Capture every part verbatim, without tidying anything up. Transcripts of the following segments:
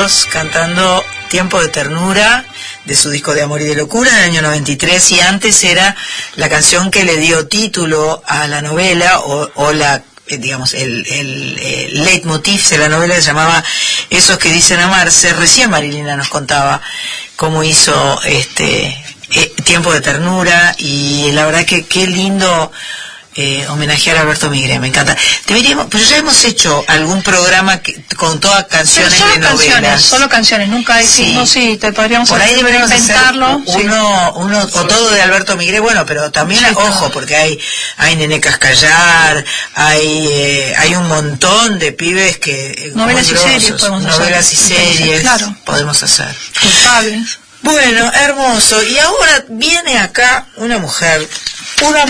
Ríos cantando Tiempo de Ternura de su disco de Amor y de Locura del año noventa y tres, y antes era la canción que le dio título a la novela o, o la digamos el, el, el leitmotiv de la novela, se llamaba Esos que dicen amarse. Recién Marilina nos contaba cómo hizo este eh, Tiempo de Ternura, y la verdad que qué lindo Eh, homenajear a Alberto Migré, me encanta. Deberíamos, pero ya hemos hecho algún programa que, con todas canciones solo de novelas. Canciones, solo canciones, nunca hicimos, sí, sí, te podríamos por ahí deberíamos inventarlo. Hacer uno, sí. uno, o todo de Alberto Migré, bueno, pero también, sí, ojo, claro, porque hay, hay Nené Cascallar, hay, eh, hay un montón de pibes que... Novelas y series podemos hacer. Novelas y series, claro, podemos hacer. Culpables. Bueno, hermoso. Y ahora viene acá una mujer, una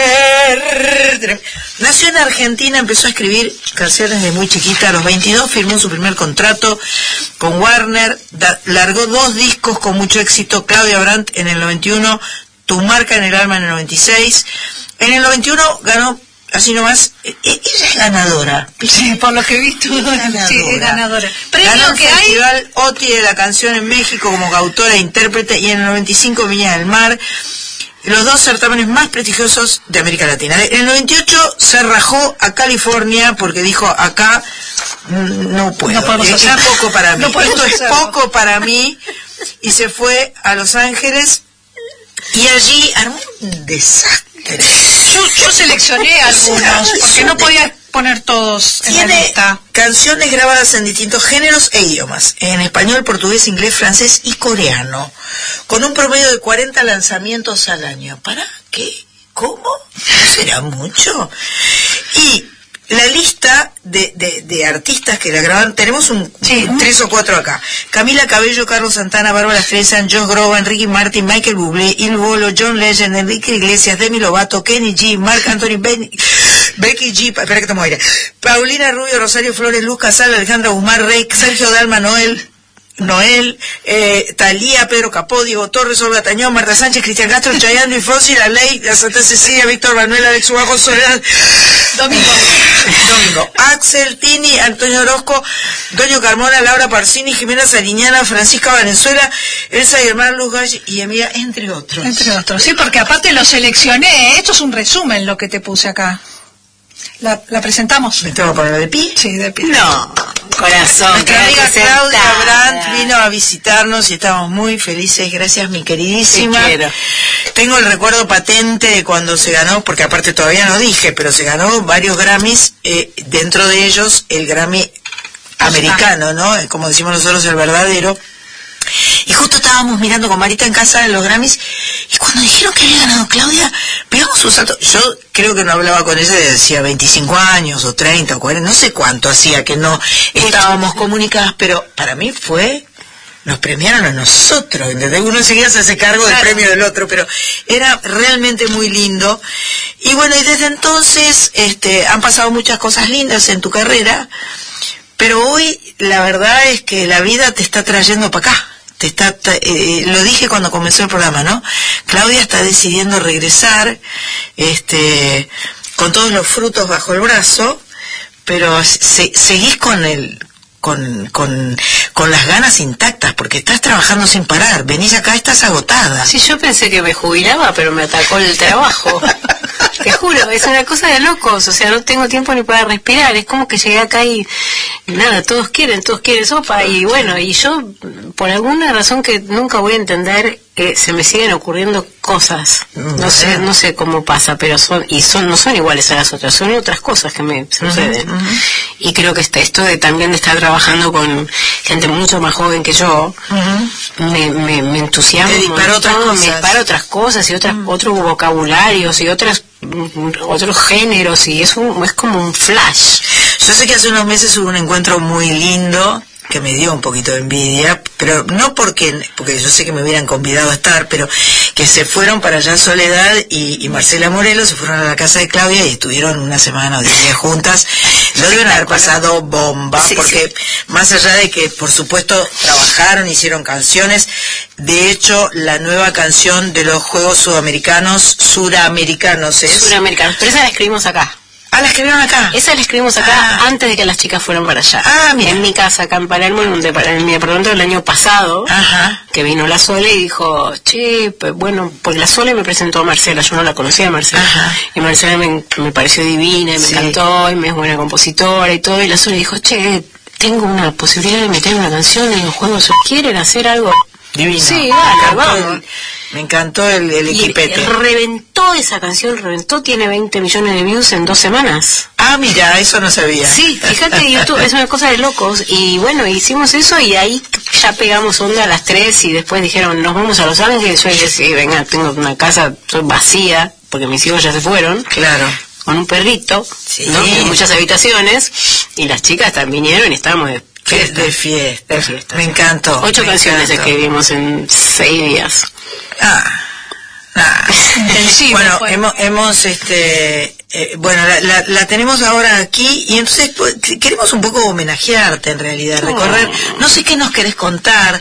mujer, nació en Argentina, empezó a escribir canciones desde muy chiquita. A los veintidós firmó su primer contrato con Warner, da, largó dos discos con mucho éxito, Claudia Brandt en el noventa y uno, Tu marca en el alma en el noventa y seis. En el noventa y uno ganó, así nomás, ella es ganadora. Sí, por lo que he visto, ganadora. Sí, es ganadora. Ganó el Festival hay... O T I de la Canción en México como autora e intérprete, y en el noventa y cinco Viña del Mar, los dos certámenes más prestigiosos de América Latina. En el noventa y ocho se rajó a California porque dijo, acá no puedo, no podemos es, hacer. es poco para mí, no esto es hacerlo. poco para mí, y se fue a Los Ángeles, y allí armó un desastre. Yo, yo seleccioné algunos, porque no podía poner todos en la lista. Canciones grabadas en distintos géneros e idiomas, en español, portugués, inglés, francés y coreano, con un promedio de cuarenta lanzamientos al año. ¿Para qué? ¿Cómo? ¿No será mucho? Y la lista de, de, de artistas que la graban, tenemos un, sí, tres o cuatro acá: Camila Cabello, Carlos Santana, Bárbara Streisand, Josh Groban, Ricky Martin, Michael Bublé, Il Bolo, John Legend, Enrique Iglesias, Demi Lovato, Kenny G, Marc Anthony, ben, Becky G, espera que tomo aire, Paulina Rubio, Rosario Flores, Luz Casal, Alejandra Guzmán, Rey, Sergio Dalma, Noel Noel, eh, Talía, Pedro Capó, Diego Torres, Olga Tañón, Marta Sánchez, Cristian Castro, Chayanne, Luis Fonsi, La Ley, la Santa Cecilia, Víctor Manuel, Alex Ubajo, Soledad, Domingo, Domingo, Axel, Tini, Antonio Orozco, Doño Carmona, Laura Parsini, Jimena Sariñana, Francisca Valenzuela, Elsa Germán, Luz Gall y Emilia, entre otros. Entre otros, sí, porque aparte lo seleccioné, esto es un resumen lo que te puse acá. La, la presentamos. ¿Me tengo que poner de pie? Sí, de pie. No, corazón. Nuestra amiga Claudia Brandt vino a visitarnos y estamos muy felices. Gracias, mi queridísima. Te quiero. Tengo el recuerdo patente de cuando se ganó, porque aparte todavía no dije, pero se ganó varios Grammys, eh, dentro de ellos el Grammy americano, ¿no? Como decimos nosotros, el verdadero. Y justo estábamos mirando con Marita en casa los Grammys, y cuando dijeron que había ganado Claudia, pegamos un salto. Yo creo que no hablaba con ella desde hacía veinticinco años, o treinta, o cuarenta, no sé cuánto hacía que no estábamos comunicadas, pero para mí fue, nos premiaron a nosotros, ¿entendés? Uno enseguida se hace cargo del premio del otro, pero era realmente muy lindo. Y bueno, y desde entonces este, han pasado muchas cosas lindas en tu carrera, pero hoy la verdad es que la vida te está trayendo para acá. Te está, eh, lo dije cuando comenzó el programa, ¿no? Claudia está decidiendo regresar, este, con todos los frutos bajo el brazo, pero se, seguís con el, con, con, con las ganas intactas, porque estás trabajando sin parar. Venís acá, estás agotada. Sí, yo pensé que me jubilaba, pero me atacó el trabajo. Te juro, es una cosa de locos, o sea, no tengo tiempo ni para respirar, es como que llegué acá y nada, todos quieren, todos quieren sopa, y bueno, y yo, por alguna razón que nunca voy a entender, eh, se me siguen ocurriendo cosas, no sé, no sé cómo pasa, pero son, y son, no son iguales a las otras, son otras cosas que me suceden, uh-huh, uh-huh. Y creo que este, esto de también de estar trabajando con gente mucho más joven que yo, uh-huh, me, me, me entusiasma, me dispara otras cosas, me dispara otras cosas y otras, uh-huh, otros vocabularios y otras otros géneros, y es, un, es como un flash. Yo sé que hace unos meses hubo un encuentro muy lindo que me dio un poquito de envidia, pero no porque porque yo sé que me hubieran convidado a estar, pero que se fueron para allá Soledad y, y Marcela Morelos, se fueron a la casa de Claudia y estuvieron una semana o diez días juntas. Lo deben haber pasado bomba, sí, porque sí, más allá de que por supuesto trabajaron, hicieron canciones, de hecho la nueva canción de los Juegos Sudamericanos, Suramericanos es... Suramericanos, pero esa la escribimos acá. Ah, la escribieron acá. Esa la escribimos acá Ah. antes de que las chicas fueran para allá. Ah, mira. En mi casa, acá en Palermo, en, un depart- en mi departamento del año pasado, Ajá. que vino la Sole y dijo, che, pues, bueno, pues la Sole me presentó a Marcela, yo no la conocía a Marcela. Ajá. Y Marcela me, me pareció divina, y me Sí. encantó, y me es buena compositora y todo, y la Sole dijo, che, tengo una posibilidad de meter una canción en los juegos, ¿quieren hacer algo? Divino. Sí, me dale, encantó vamos. el, me encantó el, el Y equipete. reventó esa canción, reventó, tiene veinte millones de views en dos semanas. Ah, mira, eso no sabía. Sí, fíjate, YouTube es una cosa de locos. Y bueno, hicimos eso y ahí ya pegamos onda a las tres y después dijeron, nos vamos a Los Ángeles. Yo dije, sí, venga, tengo una casa vacía porque mis hijos ya se fueron. Claro. Con un perrito, Sí. ¿no? En muchas habitaciones. Y las chicas también vinieron y estábamos de De, fiesta. de fiesta. De fiesta, Me sí. encantó. Ocho me canciones encantó. escribimos en seis días. Ah, ah. Intensivo Bueno, fue. hemos, hemos este, eh, bueno, la, la, la tenemos ahora aquí y entonces pues, queremos un poco homenajearte en realidad, recorrer, no sé qué nos querés contar,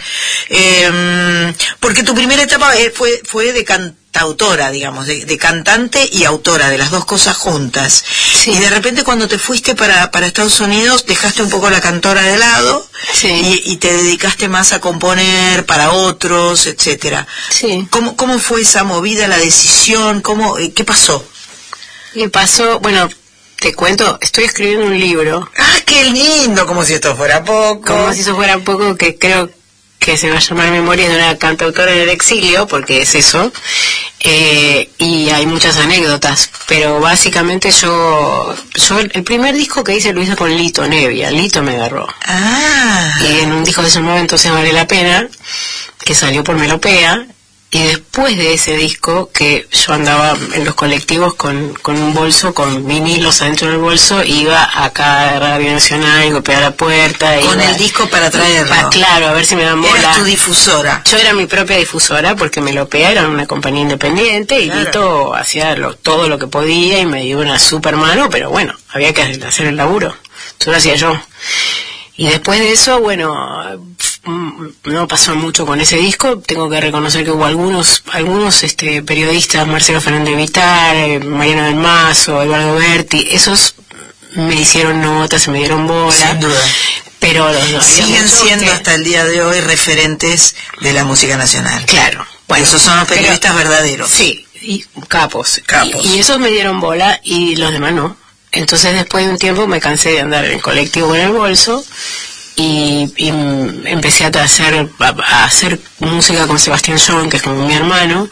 eh, porque tu primera etapa eh, fue, fue de cantautora, digamos, de, de cantante y autora, de las dos cosas juntas. Sí. Y de repente cuando te fuiste para, para Estados Unidos dejaste un poco la cantora de lado Sí. y, y te dedicaste más a componer para otros, etcétera. Sí. ¿Cómo, ¿Cómo fue esa movida, la decisión? ¿Cómo, eh, ¿Qué pasó? Y pasó, bueno, te cuento, estoy escribiendo un libro, ¡Ah, qué lindo! Como si esto fuera poco. como si eso fuera poco, que creo que se va a llamar Memoria de una cantautora en el exilio, porque es eso, eh, y hay muchas anécdotas, pero básicamente yo, yo el primer disco que hice lo hice con Lito Nevia, Lito me agarró, Ah, y en un disco de ese momento se Vale la Pena, que salió por Melopea, y después de ese disco, que yo andaba en los colectivos con, con un bolso, con vinilos adentro del bolso, iba acá a Radio Nacional, golpeaba la puerta. con iba, el disco para traerlo. pa- claro, a ver si me dan bola. Eras tu difusora. Yo era mi propia difusora porque Melopea era una compañía independiente y Claro. Lito hacía lo- todo lo que podía y me dio una super mano, pero bueno, había que hacer el laburo. Eso lo hacía yo. Y después de eso, bueno, mm, no pasó mucho con ese disco. Tengo que reconocer que hubo algunos algunos este periodistas, Marcelo Fernández Vitar, eh, Mariano del Mazo, Eduardo Berti, esos me hicieron notas, me dieron bola. Sin duda. Pero los- los- Siguen muchos siendo que- hasta el día de hoy referentes de la música nacional. Claro. Bueno, Esos son los pero- periodistas verdaderos. Sí, y capos. Capos. Y, y esos me dieron bola y los demás no. Entonces después de un tiempo me cansé de andar en colectivo con el bolso y, y m- empecé a hacer, a, a hacer música con Sebastián John, que es como mi hermano.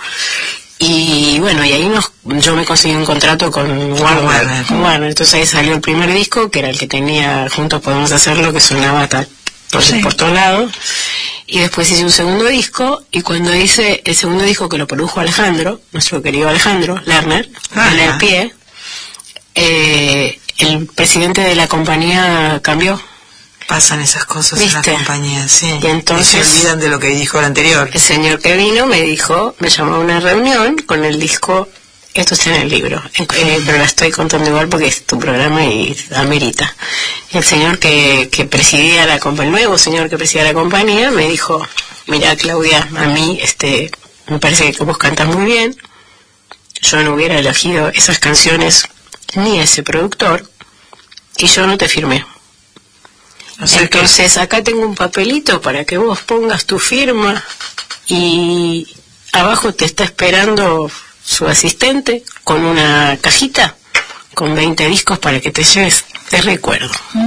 Y bueno, y ahí nos, yo me conseguí un contrato con Warner, Warner. con Warner. Entonces ahí salió el primer disco, que era el que tenía Juntos Podemos Hacerlo, que sonaba hasta por, Sí. por todos lados. Y después hice un segundo disco, y cuando hice el segundo disco, que lo produjo Alejandro, nuestro querido Alejandro Lerner, Ajá. en el pie, eh, el presidente de la compañía cambió. Pasan esas cosas ¿Viste? en las compañías, sí. Y entonces- Y se olvidan de lo que dijo el anterior. El señor que vino me dijo, me llamó a una reunión con el disco, esto está en el libro, eh, pero la estoy contando igual porque es tu programa y amerita. Y el señor que, que presidía la compañía, el nuevo señor que presidía la compañía, me dijo, mira Claudia, a mí este me parece que vos cantas muy bien, yo no hubiera elegido esas canciones ni a ese productor, y yo no te firmé. O sea que- Entonces acá tengo un papelito para que vos pongas tu firma y abajo te está esperando su asistente con una cajita con veinte discos para que te lleves de recuerdo.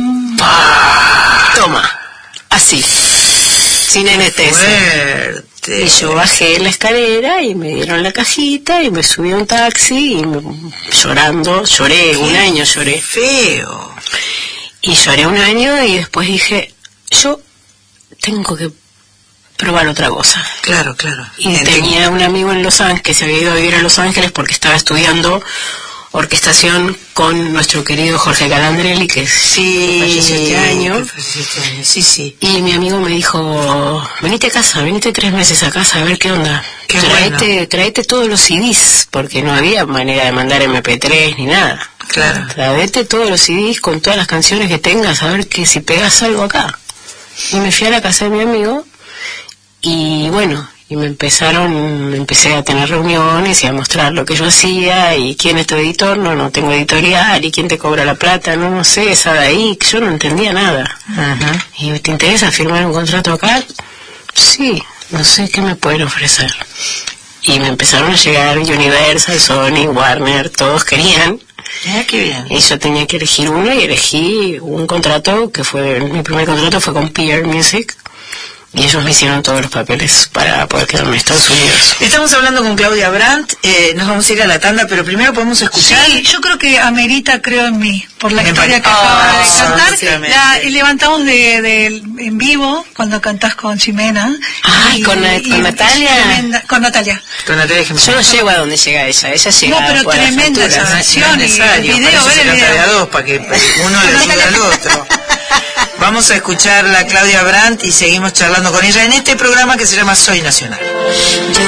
¡Pah! Toma, así, sin N T S. Fuerte. Y yo bajé la escalera y me dieron la cajita y me subí a un taxi y me- llorando, lloré, un año lloré. Feo. Y lloré un año y después dije, yo tengo que probar otra cosa. Claro, claro. Y Entiendo. tenía un amigo en Los Ángeles, que se había ido a vivir a Los Ángeles porque estaba estudiando orquestación con nuestro querido Jorge Calandrelli, que Sí, falleció este año. que falleció este año. Sí, sí. Y mi amigo me dijo, venite a casa, venite tres meses a casa a ver qué onda. Qué traete, bueno. traete todos los C Ds, porque no había manera de mandar eme pe tres ni nada. Claro. Traete todos los C Ds con todas las canciones que tengas, a ver que si pegas algo acá. Y me fui a la casa de mi amigo, y bueno, y me empezaron, empecé a tener reuniones y a mostrar lo que yo hacía y quién es tu editor, no, no tengo editorial, y quién te cobra la plata, no, no sé, esa de ahí, yo no entendía nada. Uh-huh. Y ¿te interesa firmar un contrato acá? Sí, no sé qué me pueden ofrecer. Y me empezaron a llegar Universal, Sony, Warner, todos querían. Ah, qué bien. Y yo tenía que elegir uno y elegí un contrato que fue, mi primer contrato fue con P R Music. Y ellos me hicieron todos los papeles para poder quedarme en Estados Unidos. Estamos hablando con Claudia Brandt, eh, nos vamos a ir a la tanda, pero primero podemos escuchar... Sí, yo creo que amerita Creo en mí, por la Me historia que pare... acaba de oh, cantar. La levantamos de, de en vivo, cuando cantás con Ximena. Ay, y, con, y, con Natalia. Tremenda, con Natalia. Con Natalia Jiménez. Yo no llego a donde llega ella, ella llega no, pero tremenda esa versión, y el video, ver el video. De a dos, para que uno le ayude al otro. Vamos a escuchar a Claudia Brandt y seguimos charlando con ella en este programa que se llama Soy Nacional.